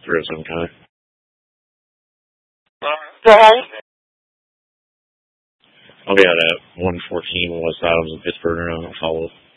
307 County. Go ahead. I'll be out at 114 West Adams in Pittsburgh, and I'll follow